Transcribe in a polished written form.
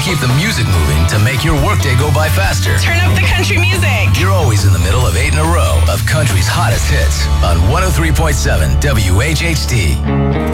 keep the music moving to make your workday go by faster. Turn up the country music. You're always in the middle of 8 in a row of country's hottest hits on 103.7 WHHT.